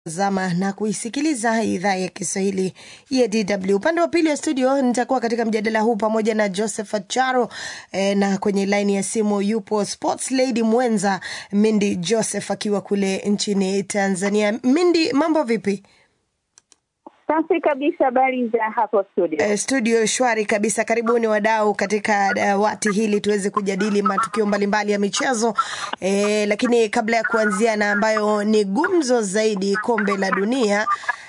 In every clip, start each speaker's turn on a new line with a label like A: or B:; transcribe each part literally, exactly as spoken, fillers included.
A: Zama na kuisikiliza idhaa ya Kiswahili ya D W. Upande wa pili ya studio nitakuwa katika mjadala huu pamoja na Josephat Charo eh, na kwenye line ya simu yupo sports lady mwenza Mindy Joseph akiwa kule nchini Tanzania. Mindy, mambo vipi?
B: Safi kabisa, habari za hapo studio.
A: Eh, studio shwari kabisa. Karibuni wadau katika uh, wati hili tuweze kujadili matukio mbalimbali ya michezo. Eh, lakini kabla ya kuanzia na ambayo ni gumzo zaidi, kombe la dunia,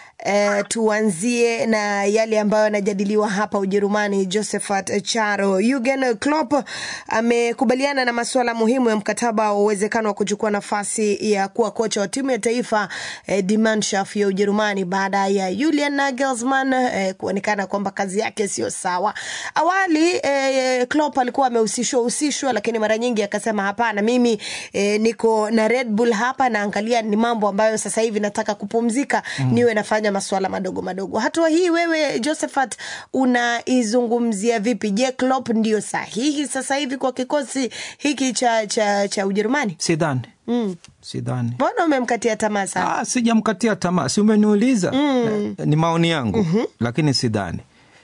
A: Uh, tuanzie na yale ambayo yanajadiliwa hapa Ujerumani. Josephat Charo, Jurgen Klopp amekubaliana na masuala muhimu ya mkataba wa uwezekano wa kuchukua nafasi ya kuwa kocha wa timu ya taifa eh, Die Mannschaft ya Ujerumani baada ya Julian Nagelsmann eh, kuonekana kwamba kazi yake sio sawa. Awali eh, Klopp alikuwa amehusishwa husishwa, lakini mara nyingi akasema hapana, mimi eh, niko na Red Bull hapa na angalia ni mambo ambayo sasa hivi nataka kupumzika, mm. niwe nafanya masuala madogo madogo. Hatua hii wewe Josephat unaizungumzia vipi? Je, Klopp ndio sahihi sasa hivi kwa kikosi hiki cha cha cha Ujerumani?
C: Sidhani.
A: Mm.
C: Sidhani.
A: Mbona umemkatia tamaa sana?
C: Ah, sijamkatia tamaa. Si umeniuliza?
A: Mm.
C: Ni maoni yangu.
A: Mm-hmm.
C: Lakini sidhani.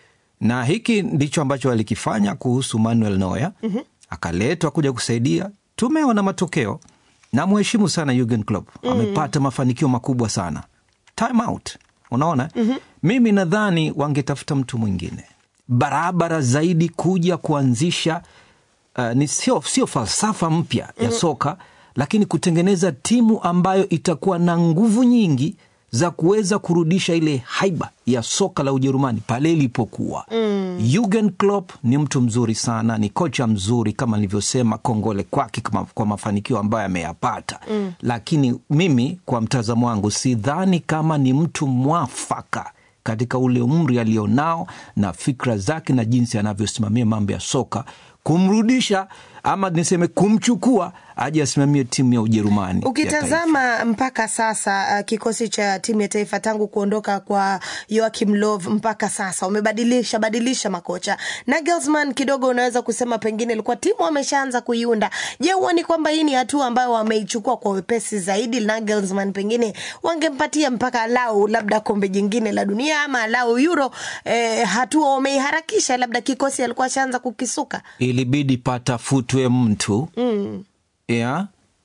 C: Na hiki ndicho ambacho walikifanya kuhusu Manuel Neuer. Mm-hmm. Akaletwa kuja kusaidia. Tumeona matokeo. Na mheshimu sana Jurgen Klopp. Mm. Amepata mafanikio makubwa sana. Time out. Unaona? Mm-hmm. Mimi nadhani wangetafuta mtu mwingine barabara zaidi kuja kuanzisha uh, ni sio sio falsafa mpya ya mm-hmm. soka, lakini kutengeneza timu ambayo itakuwa na nguvu nyingi za kuweza kurudisha ile haiba ya soka la Ujerumani pale ilipokuwa. Mm. Jurgen Klopp ni mtu mzuri sana, ni kocha mzuri kama nilivyosema, kongole kwake kwa mafanikio ambayo ameyapata. Mm. Lakini mimi kwa mtazamo wangu sidhani kama ni mtu mwafaka katika ule umri alionao na fikra zake na jinsi anavyosimamia mambo ya soka kumrudisha ama niseme kumchukua aje asimamie timu ya Ujerumani.
A: Ukitazama mpaka sasa uh, kikosi cha timu ya taifa tangu kuondoka kwa Joachim Löw mpaka sasa umebadilisha badilisha makocha. Nagelsmann kidogo unaweza kusema pengine ilikuwa timu wameshaanza kuiunda. Je, huoni kwamba hii ni hatua ambayo wameichukua kwa wepesi zaidi? Nagelsmann pengine wangempatia mpaka lao labda kombe jingine la dunia ama lao Euro, eh, hatua wameiharakisha, labda kikosi alikuwa shaanza kukisuka.
C: Ilibidi patafutwe mtu mm. ya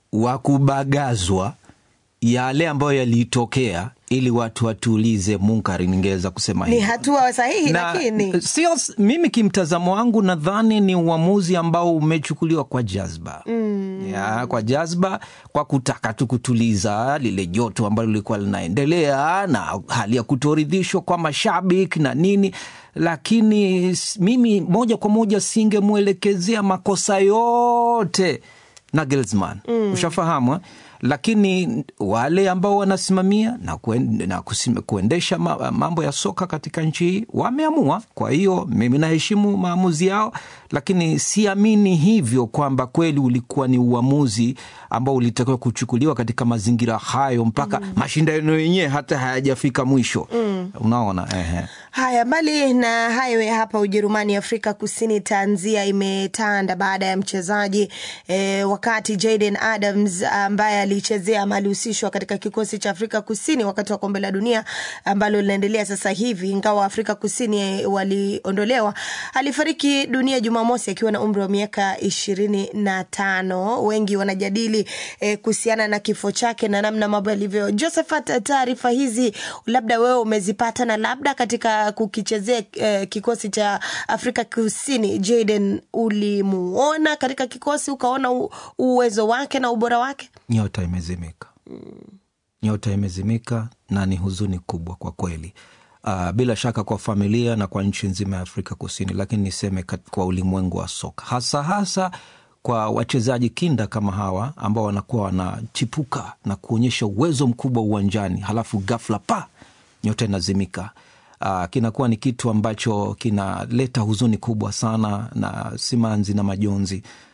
C: wakubagazwa yale ambayo yalitokea ili watu watulize munkari, ningeweza kusema hivi.
A: Ni hatua sahihi, na, lakini
C: sio mimi kimtazamo wangu nadhani ni uamuzi ambao umechukuliwa kwa jazba. Mm. Ya, kwa jazba, kwa kutaka tu kutuliza lile joto ambalo lilikuwa linaendelea na hali ya kutoridhishwa kwa mashabiki na nini. Lakini mimi moja kwa moja singemuelekezea makosa yote Nagelsmann. Mm. Ushafahamu? Lakini wale ambao wanasimamia na, kuende, na kusime, kuendesha mambo ya soka katika nchi hii wameamua. Kwa hiyo mimi naheshimu maamuzi yao, lakini siamini hivyo kwamba kweli ulikuwa ni uamuzi ambao ulitakiwa kuchukuliwa katika mazingira hayo mpaka mm. mashindano yenyewe hata hayajafika mwisho. Mm. Unaona? Ehe.
A: Haya, mbali na hayo hapa Ujerumani, Afrika Kusini tanzia imetanda baada ya mchezaji e, wakati Jayden Adams ambaye alichezea ama alihusishwa katika kikosi cha Afrika Kusini wakati wa kombe la dunia ambalo linaendelea sasa hivi, ingawa Afrika Kusini waliondolewa, alifariki dunia Jumamosi akiwa na umri wa miaka ishirini na tano. Wengi wanajadili e, kuhusiana na kifo chake na namna mambo yalivyo. Josephat, taarifa hizi labda wewe umezipata, na labda katika kukichezea eh, kikosi cha Afrika Kusini, Jayden ulimuona katika kikosi ukaona u, uwezo wake na ubora wake?
C: Nyota imezimika. Mm. Nyota imezimika na ni huzuni kubwa kwa kweli. Uh, bila shaka kwa familia na kwa nchi nzima ya Afrika Kusini, lakini niseme kwa ulimwengu wa soka. Hasa hasa kwa wachezaji kinda kama hawa ambao wanakuwa wanachipuka na kuonyesha uwezo mkubwa uwanjani, halafu ghafla pa nyota inazimika. Uh, kinakuwa ni kitu ambacho kinaleta huzuni kubwa sana na simanzi na majonzi.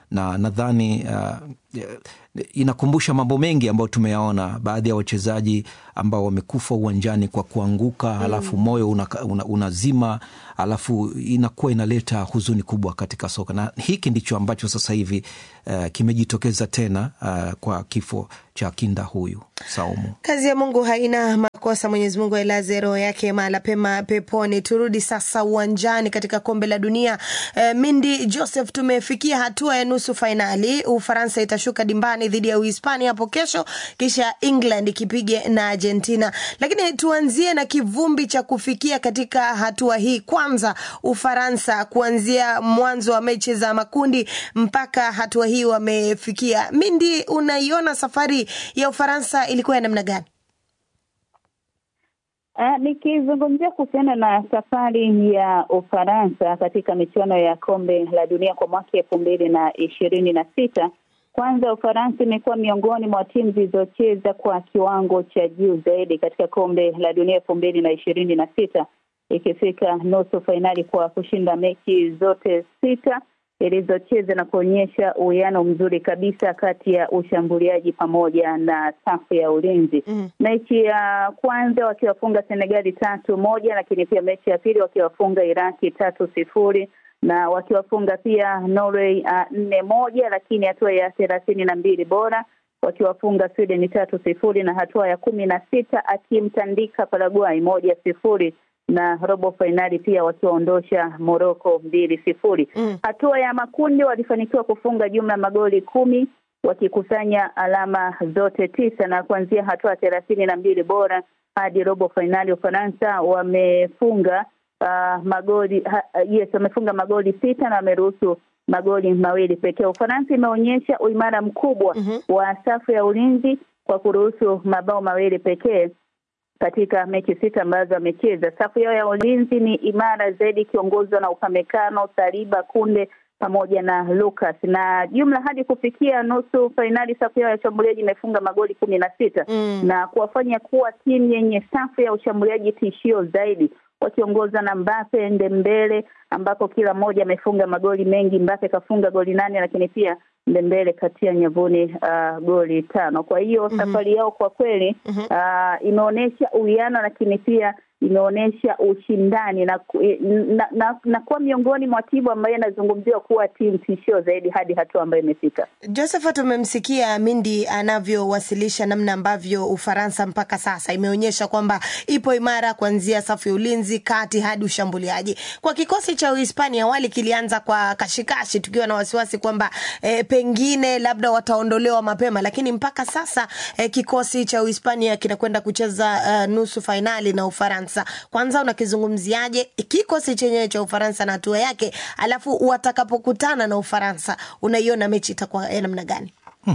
C: na nadhani uh, inakumbusha mambo mengi ambayo tumeyaona, baadhi ya wachezaji ambao wamekufa uwanjani kwa kuanguka, mm. alafu moyo unazima, una, una alafu inakuwa inaleta huzuni kubwa katika soka, na hiki ndicho ambacho sasa hivi uh, kimejitokeza tena uh, kwa kifo cha kinda huyu Saumu.
A: Kazi ya Mungu haina makosa. Mwenyezi Mungu ailaze roho yake mahali pema peponi. Turudi sasa uwanjani katika kombe la dunia. E, Mindi Joseph, tumefikia hatua ya nusu finali. Ufaransa itashuka dimbani dhidi ya Uhispania hapo kesho, kisha England ikipige na Argentina. Lakini tuanzie na kivumbi cha kufikia katika hatua hii. Kwanza Ufaransa, kuanzia mwanzo wa mechi za makundi mpaka hatua hii wamefikia. Mindi, unaiona safari ya Ufaransa ilikuwa ya namna gani?
B: Uh, nikizungumzia kuhusiana na safari ya Ufaransa katika michuano ya kombe la dunia kwa mwaka elfu mbili na ishirini na sita, kwanza Ufaransa imekuwa miongoni mwa timu zilizocheza kwa kiwango cha juu zaidi katika kombe la dunia elfu mbili na ishirini na sita, ikifika nusu fainali kwa kushinda mechi zote sita ilizocheza na kuonyesha uwiano mzuri kabisa kati ya ushambuliaji pamoja na safu ya ulinzi. Mm. Mechi ya kwanza wakiwafunga Senegali tatu moja, lakini pia mechi ya pili wakiwafunga Iraki tatu sifuri na wakiwafunga pia Norway uh, nne moja, lakini hatua ya thelathini na mbili bora wakiwafunga Sweden tatu sifuri, na hatua ya kumi na sita akimtandika Paraguay moja sifuri, na robo finali pia wakiwaondosha Morocco mbili sifuri. Mm. Hatua ya makundi walifanikiwa kufunga jumla magoli kumi wakikusanya alama zote tisa, na kuanzia hatua thelathini na mbili bora hadi robo finali Ufaransa wamefunga uh, magoli ha, yes wamefunga magoli sita na wameruhusu magoli mawili pekee. Ufaransa imeonyesha uimara mkubwa mm-hmm. wa safu ya ulinzi kwa kuruhusu mabao mawili pekee katika mechi sita ambazo amecheza. Safu yao ya ulinzi ni imara zaidi, kiongozwa na Upamecano, Saliba, Kunde pamoja na Lucas, na jumla hadi kufikia nusu finali safu yao ya ushambuliaji imefunga magoli kumi na sita mm. na kuwafanya kuwa timu yenye safu ya ushambuliaji tishio zaidi, wakiongozwa na Mbappe, Dembele ambako kila mmoja amefunga magoli mengi. Mbappe kafunga goli nane, lakini pia Dembele katia nyavuni uh, goli tano. Kwa hiyo mm-hmm. safari yao kwa kweli mm-hmm. uh, imeonyesha uwiano, lakini pia imeonyesha ushindani na, na, na, na kuwa miongoni mwa timu ambayo inazungumziwa kuwa timu tishio zaidi hadi hatua ambayo imefika.
A: Joseph, tumemsikia Mindi anavyowasilisha namna ambavyo Ufaransa mpaka sasa imeonyesha kwamba ipo imara kuanzia safu ya ulinzi kati hadi ushambuliaji. Kwa kikosi cha Uhispania awali kilianza kwa kashikashi, tukiwa na wasiwasi kwamba e, pengine labda wataondolewa mapema, lakini mpaka sasa e, kikosi cha Uhispania kinakwenda kucheza uh, nusu finali na Ufaransa. Kwanza unakizungumziaje kikosi chenyewe cha Ufaransa na hatua yake, alafu watakapokutana na Ufaransa unaiona mechi itakuwa namna gani?
C: Hmm.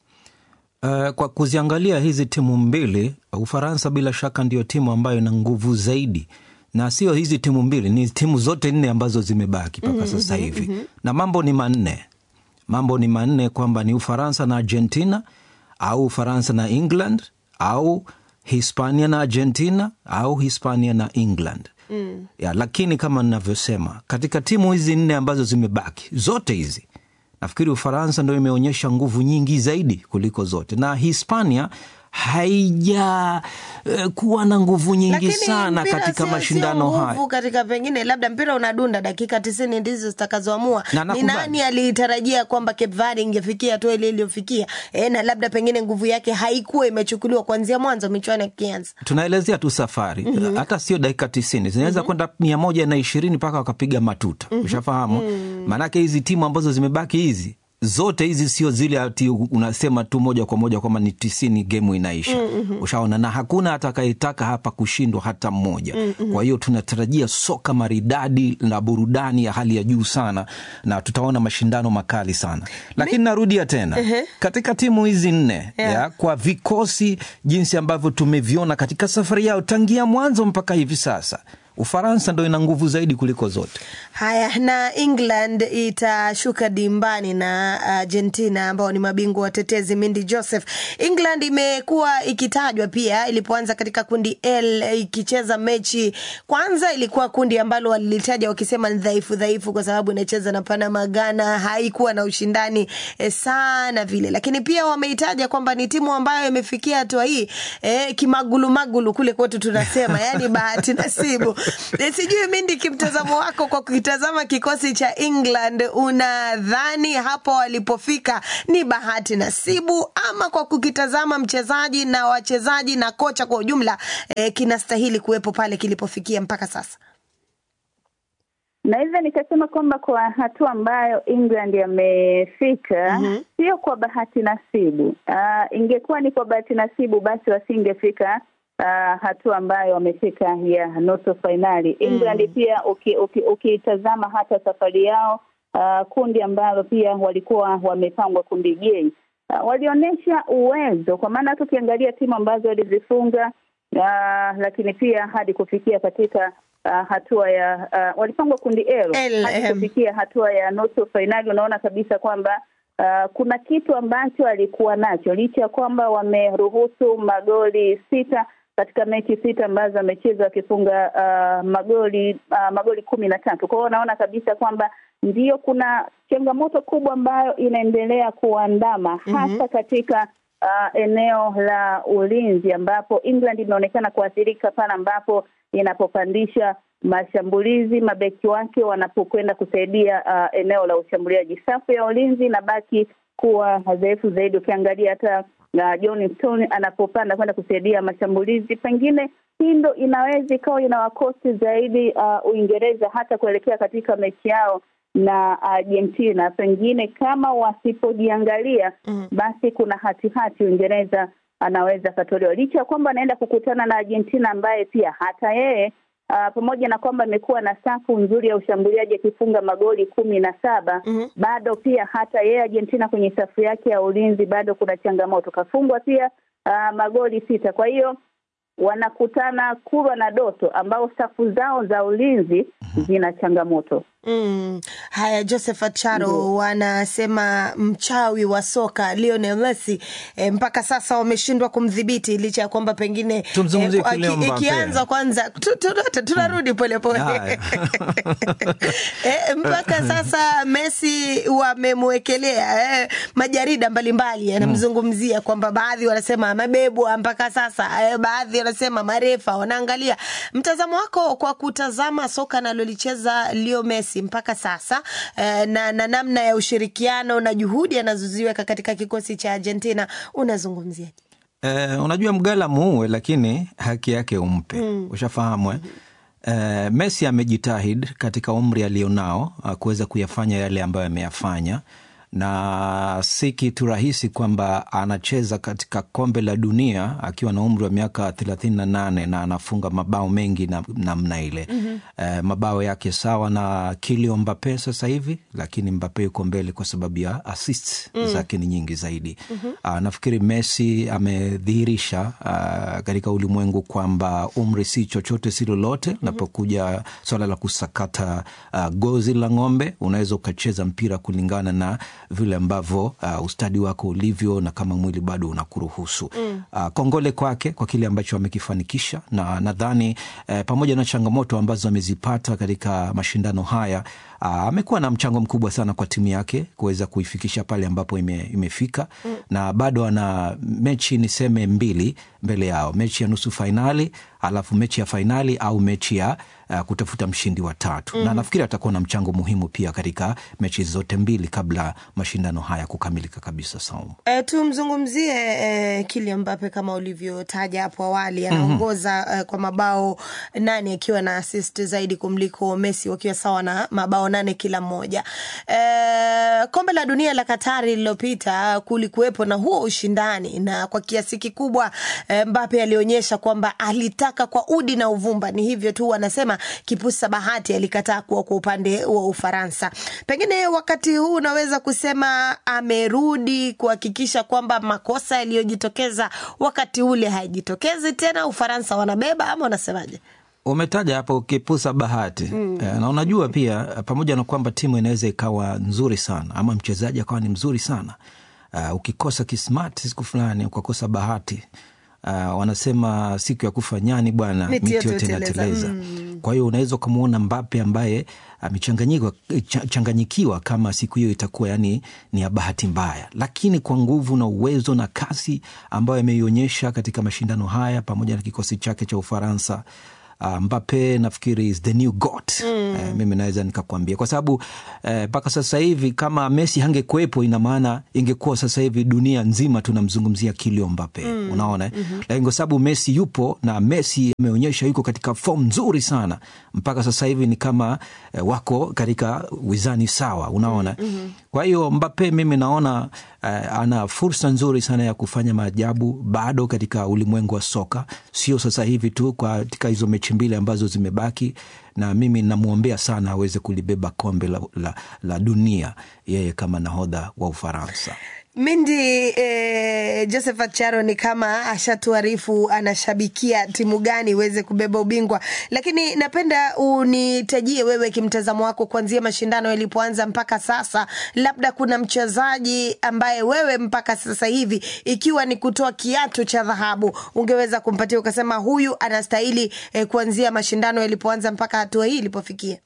C: Uh, kwa kuziangalia hizi timu mbili, Ufaransa bila shaka ndio timu ambayo ina nguvu zaidi, na sio hizi timu mbili, ni timu zote nne ambazo zimebaki mpaka mm-hmm, sasa hivi mm-hmm. na mambo ni manne. Mambo ni manne kwamba ni Ufaransa na Argentina, au Ufaransa na England, au Hispania na Argentina, au Hispania na England. Mm. Ya, lakini kama ninavyosema, katika timu hizi nne ambazo zimebaki, zote hizi nafikiri Ufaransa ndio imeonyesha nguvu nyingi zaidi kuliko zote, na Hispania haija uh, kuwa na nguvu nyingi lakini sana katika mashindano haya.
A: Katika pengine labda mpira unadunda dakika tisini ndizo zitakazoamua ni nani alitarajia kwamba Cape Verde ingefikia tu ile iliyofikia, e, na labda pengine nguvu yake haikuwa imechukuliwa kuanzia mwanzo michuano ikianza. Tunaelezea
C: tu safari mm-hmm. hata sio dakika tisini zinaweza mm-hmm. kwenda mia moja na ishirini mpaka wakapiga matuta mm-hmm. ushafahamu mm-hmm. maanake hizi timu ambazo zimebaki hizi zote hizi sio zile ati unasema tu moja kwa moja kwamba ni tisini game inaisha. Mm-hmm. Ushaona, na hakuna atakayetaka hapa kushindwa hata mmoja. Mm-hmm. Kwa hiyo tunatarajia soka maridadi na burudani ya hali ya juu sana, na tutaona mashindano makali sana. Lakini Mi... narudia tena. Uh-huh. Katika timu hizi nne yeah. ya, kwa vikosi jinsi ambavyo tumeviona katika safari yao tangia mwanzo mpaka hivi sasa, Ufaransa ndio ina nguvu zaidi kuliko zote.
A: Haya, na England itashuka dimbani na Argentina ambao ni mabingwa watetezi. Mindy Joseph, England imekuwa ikitajwa pia ilipoanza katika kundi L ikicheza mechi. Kwanza ilikuwa kundi ambalo walilitaja wakisema ni dhaifu dhaifu kwa sababu inacheza na Panama, Ghana, haikuwa na ushindani eh, sana vile. Lakini pia wameitaja kwamba ni timu ambayo imefikia hatua hii eh, kimagulu magulu kule kwetu tunasema, yani bahati nasibu. E, sijui Mindy, kimtazamo wako kwa kutazama kikosi cha England, unadhani hapo walipofika ni bahati nasibu ama kwa kukitazama mchezaji na wachezaji na kocha kwa ujumla e, kinastahili kuwepo pale kilipofikia mpaka sasa?
B: Naweza nikasema kwamba kwa hatua ambayo England yamefika, mm-hmm. sio kwa bahati nasibu. Uh, ingekuwa ni kwa bahati nasibu basi wasingefika Uh, hatua ambayo wamefika ya nusu finali. England mm. pia ukitazama uki, uki hata safari yao uh, kundi ambalo pia walikuwa wamepangwa kundi J, uh, walionyesha uwezo, kwa maana tukiangalia timu ambazo walizifunga uh, lakini pia hadi kufikia katika uh, hatua ya uh, walipangwa kundi L, L hadi kufikia hatua ya nusu finali, unaona kabisa kwamba Uh, kuna kitu ambacho alikuwa nacho, licha ya kwamba wameruhusu magoli sita katika mechi sita ambazo amecheza akifunga uh, magoli uh, magoli kumi na tatu. Kwa hiyo naona kabisa kwamba ndio kuna changamoto kubwa ambayo inaendelea kuandama, mm-hmm. hasa katika uh, eneo la ulinzi ambapo England inaonekana kuathirika pale ambapo inapopandisha mashambulizi, mabeki wake wanapokwenda kusaidia uh, eneo la ushambuliaji. Safu ya ulinzi inabaki kuwa dhaifu zaidi. Ukiangalia hata uh, John Stone anapopanda kwenda kusaidia mashambulizi, pengine hii ndo inaweza ikawa inawakosti zaidi uh, Uingereza hata kuelekea katika mechi yao na Argentina. Pengine kama wasipojiangalia, mm. basi kuna hati hati Uingereza anaweza katolewa, licha ya kwamba anaenda kukutana na Argentina ambaye pia hata yeye Uh, pamoja na kwamba amekuwa na safu nzuri ya ushambuliaji akifunga magoli kumi na saba, mm-hmm. bado pia hata yeye Argentina kwenye safu yake ya ulinzi bado kuna changamoto. Kafungwa pia uh, magoli sita. Kwa hiyo wanakutana Kurwa na Doto ambao safu zao za ulinzi zina changamoto.
A: Mm. Haya, Joseph Acharo, mm. wanasema mchawi wa soka Lionel Messi e, mpaka sasa wameshindwa kumdhibiti, licha ya kwamba pengine e, ikianza kwanza tunarudi pole pole. E, mpaka sasa Messi wamemwekelea e, majarida mbalimbali yanamzungumzia kwamba baadhi wanasema amebebwa mpaka sasa, e, baadhi wanasema marefa wanaangalia. Mtazamo wako kwa kutazama soka nalolicheza Leo Messi mpaka sasa eh, na, na namna ya ushirikiano na juhudi anazoziweka katika kikosi cha Argentina, unazungumziaje?
C: Eh, unajua mgala muue lakini haki yake umpe. Mm. Ushafahamu eh? Eh, Messi amejitahidi katika umri alionao kuweza kuyafanya yale ambayo ameyafanya, na si kitu rahisi kwamba anacheza katika kombe la dunia akiwa na umri wa miaka thelathini na nane na anafunga mabao mengi na namna ile. Mm-hmm. E, mabao yake sawa na Kylian Mbappe sasa hivi, lakini Mbappe yuko mbele kwa sababu ya assists mm. zake ni nyingi zaidi. Mm-hmm. A, nafikiri Messi amedhihirisha katika ulimwengu kwamba umri si chochote si lolote. Mm-hmm. Napokuja swala la kusakata a, gozi la ng'ombe, unaweza ukacheza mpira kulingana na vile ambavyo uh, ustadi wako ulivyo na kama mwili bado unakuruhusu. Mm. Uh, kongole kwake kwa kile ambacho amekifanikisha, na nadhani uh, pamoja na changamoto ambazo amezipata katika mashindano haya, amekuwa uh, na mchango mkubwa sana kwa timu yake kuweza kuifikisha pale ambapo ime, imefika. Mm. Na bado ana mechi niseme mbili mbele yao, mechi ya nusu finali alafu mechi ya finali au mechi ya uh, kutafuta mshindi wa tatu. Mm. Na nafikiri atakuwa na mchango muhimu pia katika mechi zote mbili kabla mashindano haya kukamilika kabisa. Saumu.
A: E, tumzungumzie e, Kylian Mbappe kama ulivyotaja hapo awali, anaongoza mm-hmm. e, kwa mabao nane akiwa na assist zaidi kumliko Messi wakiwa sawa na mabao nane kila mmoja. E, kombe la dunia la Katari lililopita kulikuwepo na huo ushindani, na kwa kiasi kikubwa e, Mbappe alionyesha kwamba alitaka kwa udi na uvumba. Ni hivyo tu wanasema kipusa bahati alikataa kuwa kwa upande wa Ufaransa. Pengine wakati huu unaweza kusema amerudi kuhakikisha kwamba makosa yaliyojitokeza wakati ule hayajitokezi tena, Ufaransa wanabeba, ama unasemaje?
C: Umetaja hapo kipusa bahati. Mm. E, na unajua pia pamoja na kwamba timu inaweza ikawa nzuri sana ama mchezaji akawa ni mzuri sana, uh, ukikosa kismart siku fulani, ukakosa bahati, uh, wanasema siku ya kufa nyani bwana miti yote inateleza. Mm. Kwa hiyo unaweza kumuona Mbappe ambaye amechanganyikiwa changanyikiwa kama siku hiyo itakuwa yani ni ya bahati mbaya, lakini kwa nguvu na uwezo na kasi ambayo ameionyesha katika mashindano haya pamoja na kikosi chake cha Ufaransa, Uh, Mbappe nafikiri is the new goat. Mm. Uh, mimi naweza nikakwambia kwa sababu mpaka uh, sasa hivi kama Messi hangekuepo, ina maana ingekuwa sasa hivi dunia nzima tunamzungumzia Kylian Mbappe. Mm. Unaona? Mm-hmm. Lakini kwa sababu Messi yupo na Messi ameonyesha yuko katika form nzuri sana, mpaka sasa hivi ni kama uh, wako katika wizani sawa, unaona? Mm-hmm. Kwa hiyo Mbappe mimi naona uh, ana fursa nzuri sana ya kufanya maajabu bado katika ulimwengu wa soka, sio sasa hivi tu kwa katika hizo mechi mbili ambazo zimebaki, na mimi namuombea sana aweze kulibeba kombe la, la, la dunia yeye kama nahodha wa Ufaransa.
A: Mindi, eh, Josephat Charo ni kama ashatuarifu anashabikia timu gani iweze kubeba ubingwa, lakini napenda unitajie wewe kimtazamo wako kuanzia mashindano yalipoanza mpaka sasa, labda kuna mchezaji ambaye wewe mpaka sasa hivi ikiwa ni kutoa kiatu cha dhahabu ungeweza kumpatia ukasema huyu anastahili eh, kuanzia mashindano yalipoanza mpaka hatua hii ilipofikia?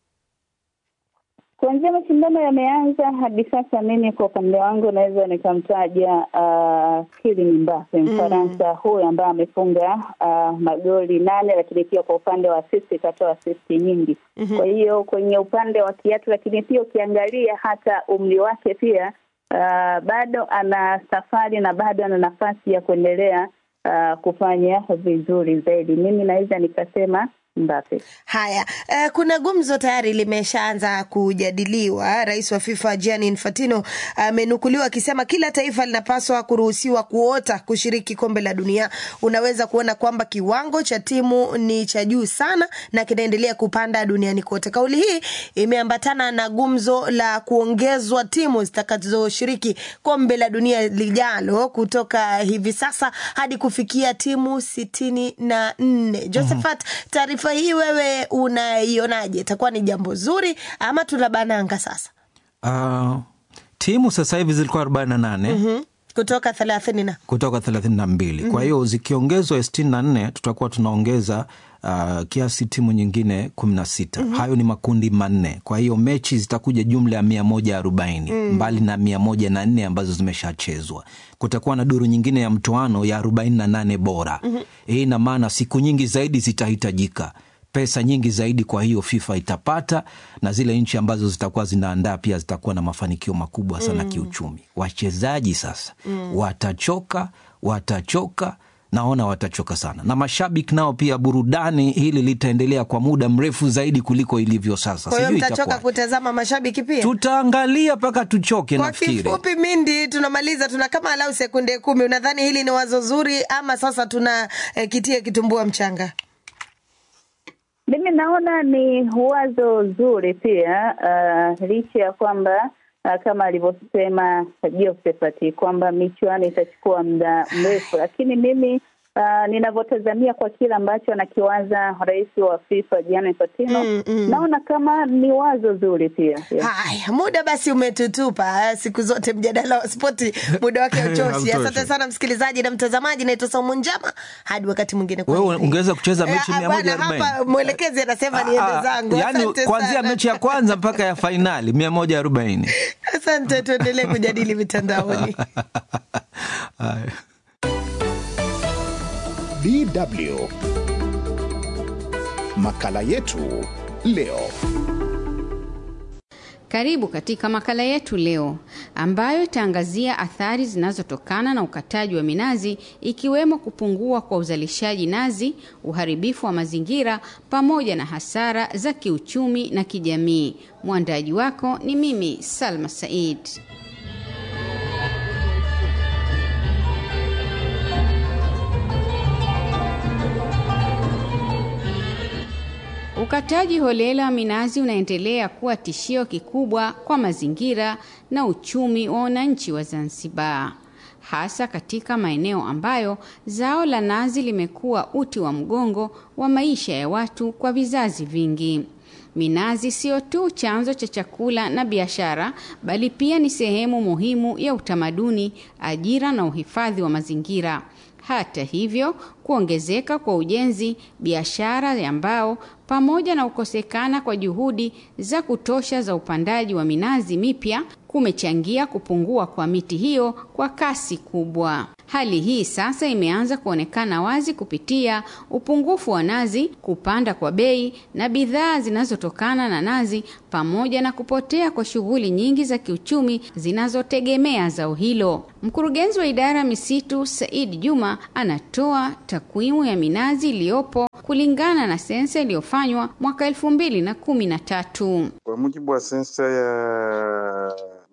B: Kuanzia mashindano yameanza hadi sasa, mimi kwa upande wangu naweza nikamtaja uh, Kylian Mbappe, Mfaransa. Mm. huyu ambaye amefunga uh, magoli nane, lakini pia kwa upande wa assist katoa assist nyingi. Mm-hmm. Kwa hiyo kwenye upande wa kiatu, lakini pia ukiangalia hata umri wake pia uh, bado ana safari na bado ana nafasi ya kuendelea uh, kufanya vizuri zaidi. Mimi naweza nikasema Mbappe.
A: Haya, uh, kuna gumzo tayari limeshaanza kujadiliwa. Rais wa FIFA Gianni Infantino amenukuliwa uh, akisema kila taifa linapaswa kuruhusiwa kuota kushiriki kombe la dunia. Unaweza kuona kwamba kiwango cha timu ni cha juu sana na kinaendelea kupanda duniani kote. Kauli hii imeambatana na gumzo la kuongezwa timu zitakazoshiriki kombe la dunia lijalo kutoka hivi sasa hadi kufikia timu sitini na nne. Josephat, taarifa hii wewe unaionaje? Itakuwa ni jambo zuri ama tunabananga sasa?
C: Uh, timu sasa hivi zilikuwa arobaini na nane.
A: Mhm. Kutoka thelathini na
C: kutoka thelathini na mbili. Mm-hmm. Kwa hiyo zikiongezwa sitini na nne tutakuwa tunaongeza uh, kiasi timu nyingine kumi na sita. Mm-hmm. Hayo ni makundi manne. Kwa hiyo mechi zitakuja jumla ya mia moja arobaini. Mm. Mbali na mia moja na nne ambazo zimeshachezwa. Kutakuwa na duru nyingine ya mtoano ya arobaini na nane bora. Mm-hmm. Hii ina maana siku nyingi zaidi zitahitajika, pesa nyingi zaidi, kwa hiyo FIFA itapata, na zile nchi ambazo zitakuwa zinaandaa pia zitakuwa na mafanikio makubwa sana. Mm. kiuchumi. Wachezaji sasa mm. watachoka, watachoka, naona watachoka sana. Na mashabiki nao pia, burudani hili litaendelea kwa muda mrefu zaidi kuliko ilivyo sasa.
A: Kwa hiyo mtachoka kutazama mashabiki pia?
C: Tutaangalia paka tuchoke nafikiri.
A: Kwa kifupi Mindi, tunamaliza, tuna kama alau sekunde kumi. Unadhani hili ni wazo zuri ama sasa tuna eh, kitia kitumbua mchanga?
B: Mimi naona ni wazo zuri pia, uh, licha ya kwamba uh, kama alivyosema Josephat kwamba michuano itachukua muda mrefu, lakini mimi uh, ninavyotazamia kwa kila ambacho anakiwaza rais wa FIFA Gianni Infantino, mm, mm. naona kama ni wazo zuri pia. Yeah.
A: Haya, muda basi umetutupa. Siku zote mjadala wa spoti muda wake uchoshi. Asante sana msikilizaji na mtazamaji, naitwa Saumu Njama, hadi wakati mwingine. Kwa
C: wewe ungeweza kucheza mechi mia moja arobaini.
A: Hapa mwelekezi anasema niende zangu.
C: Yaani kuanzia mechi ya kwanza mpaka ya finali mia moja arobaini.
A: Asante, tuendelee kujadili mitandaoni.
D: D W Makala yetu leo.
E: Karibu katika makala yetu leo ambayo itaangazia athari zinazotokana na ukataji wa minazi, ikiwemo kupungua kwa uzalishaji nazi, uharibifu wa mazingira pamoja na hasara za kiuchumi na kijamii. Mwandaji wako ni mimi Salma Said. Ukataji holela wa minazi unaendelea kuwa tishio kikubwa kwa mazingira na uchumi wa wananchi wa Zanzibar. hasa katika maeneo ambayo zao la nazi limekuwa uti wa mgongo wa maisha ya watu kwa vizazi vingi. Minazi sio tu chanzo cha chakula na biashara, bali pia ni sehemu muhimu ya utamaduni, ajira na uhifadhi wa mazingira. Hata hivyo, kuongezeka kwa ujenzi, biashara ya mbao, pamoja na ukosekana kwa juhudi za kutosha za upandaji wa minazi mipya kumechangia kupungua kwa miti hiyo kwa kasi kubwa. Hali hii sasa imeanza kuonekana wazi kupitia upungufu wa nazi, kupanda kwa bei na bidhaa zinazotokana na nazi, pamoja na kupotea kwa shughuli nyingi za kiuchumi zinazotegemea zao hilo. Mkurugenzi wa idara misitu Said Juma anatoa takwimu ya minazi iliyopo kulingana na sensa iliyofanywa mwaka elfu mbili na kumi na tatu.
F: Kwa mujibu wa sensa ya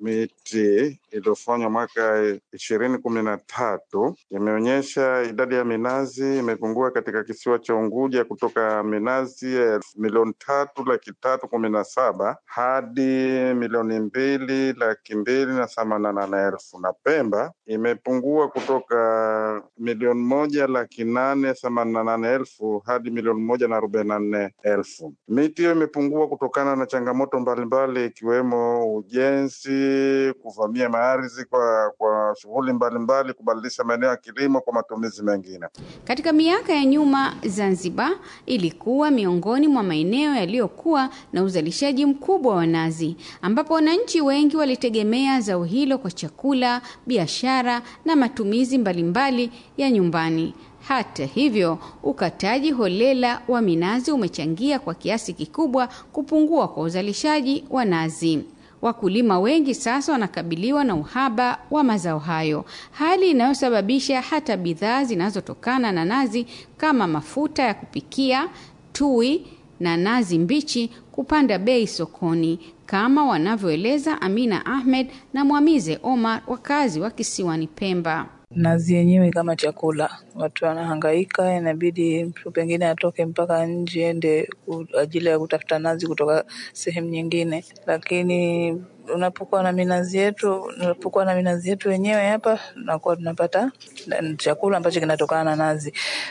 F: miti iliyofanywa mwaka ishirini kumi na tatu, imeonyesha idadi ya minazi imepungua katika kisiwa cha Unguja kutoka minazi milioni tatu laki tatu kumi na saba hadi milioni mbili laki mbili na themanini na nane elfu, na Pemba imepungua kutoka milioni moja laki nane themanini na nane elfu hadi milioni moja na arobaini na nne elfu. Miti hiyo imepungua kutokana na changamoto mbalimbali ikiwemo ujenzi, kuvamia ardhi kwa kwa shughuli mbalimbali, kubadilisha maeneo ya kilimo kwa matumizi mengine.
E: Katika miaka ya nyuma, Zanzibar ilikuwa miongoni mwa maeneo yaliyokuwa na uzalishaji mkubwa wa nazi, ambapo wananchi wengi walitegemea zao hilo kwa chakula, biashara na matumizi mbalimbali ya nyumbani. Hata hivyo, ukataji holela wa minazi umechangia kwa kiasi kikubwa kupungua kwa uzalishaji wa nazi. Wakulima wengi sasa wanakabiliwa na uhaba wa mazao hayo, hali inayosababisha hata bidhaa zinazotokana na nazi kama mafuta ya kupikia, tui na nazi mbichi kupanda bei sokoni, kama wanavyoeleza Amina Ahmed na Mwamize Omar, wakazi wa kisiwani Pemba.
G: Nazi yenyewe kama chakula, watu wanahangaika, inabidi mtu pengine atoke mpaka nje ende ajili ya kutafuta nazi kutoka sehemu nyingine. Lakini unapokuwa na minazi yetu, unapokuwa na minazi yetu wenyewe hapa, tunakuwa tunapata chakula ambacho kinatokana na nazi.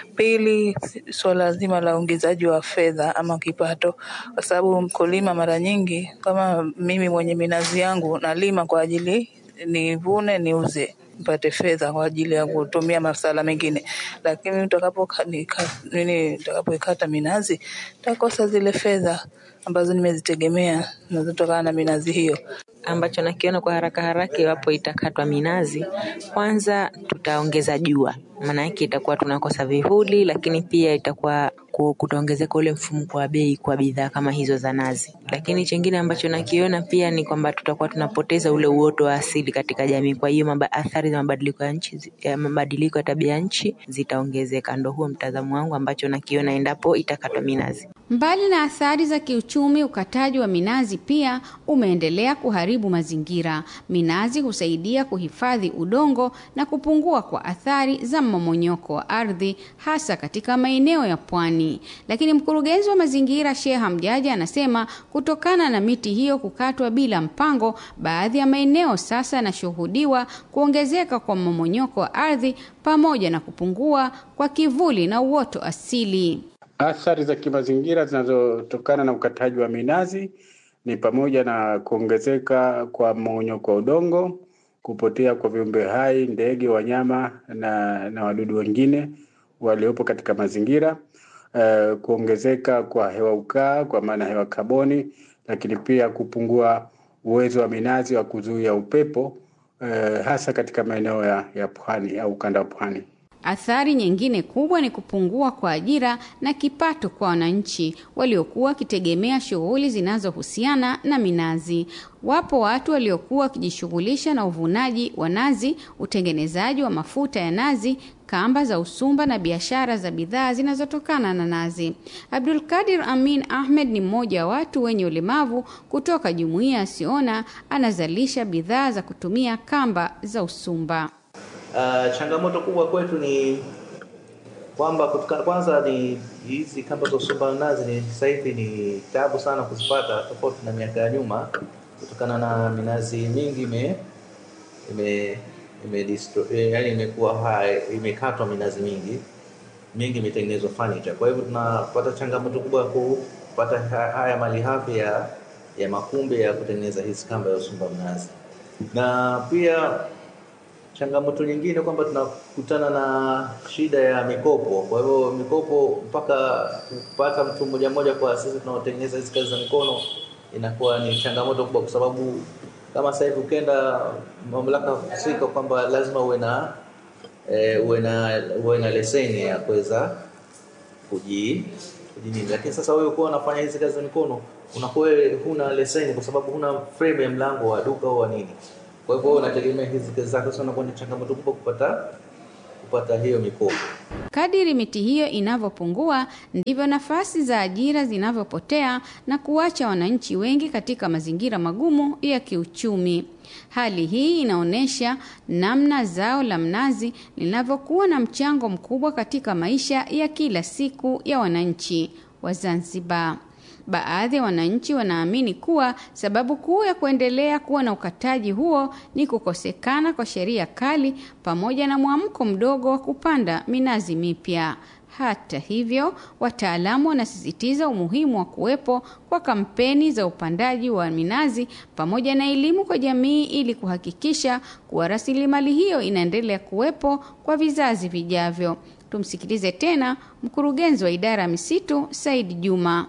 G: Pili, swala zima la ongezaji wa fedha ama kipato, kwa sababu mkulima mara nyingi, kama mimi mwenye minazi yangu nalima kwa ajili nivune niuze mpate fedha kwa ajili ya kutumia masuala mengine, lakini utakapo nini utakapoikata minazi utakosa zile fedha ambazo nimezitegemea zinazotokana na minazi hiyo.
H: Ambacho nakiona kwa haraka haraka iwapo itakatwa minazi, kwanza tutaongeza jua, maana yake itakuwa tunakosa vivuli, lakini pia itakuwa kutaongezeka ule mfumuko wa bei kwa bidhaa kama hizo za nazi. Lakini chengine ambacho nakiona pia ni kwamba tutakuwa tunapoteza ule uoto wa asili katika jamii. Kwa hiyo athari za mabadiliko ya nchi, ya mabadiliko ya tabia nchi zitaongezeka. Ndio huo mtazamo wangu ambacho nakiona endapo itakatwa minazi.
E: Mbali na athari za kiuchumi, ukataji wa minazi pia umeendelea kuharibu mazingira. Minazi husaidia kuhifadhi udongo na kupungua kwa athari za mmomonyoko wa ardhi, hasa katika maeneo ya pwani. Lakini mkurugenzi wa mazingira Sheikh Hamjaji anasema kutokana na miti hiyo kukatwa bila mpango, baadhi ya maeneo sasa yanashuhudiwa kuongezeka kwa mmomonyoko wa ardhi pamoja na kupungua kwa kivuli na uoto asili.
I: Athari za kimazingira zinazotokana na ukataji wa minazi ni pamoja na kuongezeka kwa mmomonyoko wa udongo, kupotea kwa viumbe hai, ndege, wanyama na, na wadudu wengine waliopo katika mazingira, uh, kuongezeka kwa hewa ukaa kwa maana hewa kaboni, lakini pia kupungua uwezo wa minazi wa kuzuia upepo, uh, hasa katika maeneo ya, ya pwani au ukanda wa pwani.
E: Athari nyingine kubwa ni kupungua kwa ajira na kipato kwa wananchi waliokuwa wakitegemea shughuli zinazohusiana na minazi. Wapo watu waliokuwa wakijishughulisha na uvunaji wa nazi, utengenezaji wa mafuta ya nazi, kamba za usumba na biashara za bidhaa zinazotokana na nazi. Abdul Kadir Amin Ahmed ni mmoja wa watu wenye ulemavu kutoka jumuiya ya Siona, anazalisha bidhaa za kutumia kamba za usumba.
J: Uh, changamoto kubwa kwetu ni kwamba kwanza ni hizi kamba za usumba na nazi ni sasa hivi ni taabu sana kuzipata, tofauti na miaka ya nyuma, kutokana na minazi mingi ime ime imedestroy, yani imekuwa hai, imekatwa minazi mingi mingi, imetengenezwa furniture. Kwa hivyo tunapata changamoto kubwa ya kupata haya mali hafi ya ya makumbi ya kutengeneza hizi kamba ya usumba mnazi. Na pia changamoto nyingine kwamba tunakutana na shida ya mikopo. Kwa hivyo mikopo mpaka kupata mtu mmoja mmoja kwa sisi tunaotengeneza hizi kazi za mikono inakuwa ni changamoto kubwa, kwa sababu kama sasa hivi ukenda mamlaka husika kwamba lazima uwe na e, uwe na uwe na leseni ya kuweza kuji kujinini. Lakini sasa wewe uko unafanya hizi kazi za mikono unakuwa huna leseni kwa sababu huna frame ya mlango wa duka au nini. Kwa hivyo unategemea hizi kazi zako sana, kwa ni changamoto kubwa kupata kupata hiyo mikopo.
E: Kadiri miti hiyo inavyopungua ndivyo nafasi za ajira zinavyopotea na kuacha wananchi wengi katika mazingira magumu ya kiuchumi. Hali hii inaonesha namna zao la mnazi linavyokuwa na mchango mkubwa katika maisha ya kila siku ya wananchi wa Zanzibar. Baadhi ya wananchi wanaamini kuwa sababu kuu ya kuendelea kuwa na ukataji huo ni kukosekana kwa sheria kali pamoja na mwamko mdogo wa kupanda minazi mipya. Hata hivyo, wataalamu wanasisitiza umuhimu wa kuwepo kwa kampeni za upandaji wa minazi pamoja na elimu kwa jamii ili kuhakikisha kuwa rasilimali hiyo inaendelea kuwepo kwa vizazi vijavyo. Tumsikilize tena mkurugenzi wa idara ya misitu Said Juma.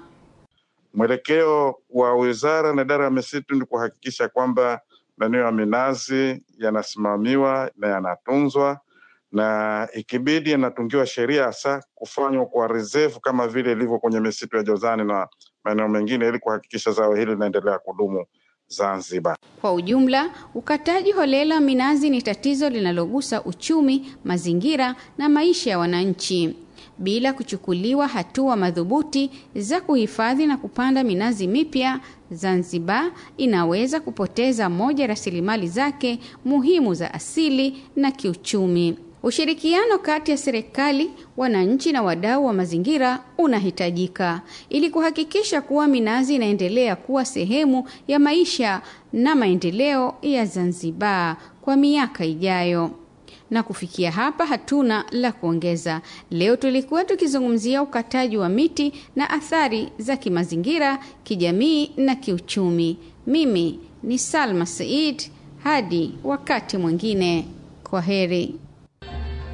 F: Mwelekeo wa wizara na idara ya misitu ni kuhakikisha kwamba maeneo ya minazi yanasimamiwa na yanatunzwa, na ikibidi yanatungiwa sheria hasa kufanywa kwa reserve kama vile ilivyo kwenye misitu ya Jozani na maeneo mengine, ili kuhakikisha zao hili linaendelea kudumu Zanzibar.
E: Kwa ujumla, ukataji holela minazi ni tatizo linalogusa uchumi, mazingira na maisha ya wananchi. Bila kuchukuliwa hatua madhubuti za kuhifadhi na kupanda minazi mipya, Zanzibar inaweza kupoteza moja rasilimali zake muhimu za asili na kiuchumi. Ushirikiano kati ya serikali, wananchi na wadau wa mazingira unahitajika ili kuhakikisha kuwa minazi inaendelea kuwa sehemu ya maisha na maendeleo ya Zanzibar kwa miaka ijayo. Na kufikia hapa hatuna la kuongeza. Leo tulikuwa tukizungumzia ukataji wa miti na athari za kimazingira, kijamii na kiuchumi. Mimi ni Salma Said, hadi wakati mwingine. Kwaheri.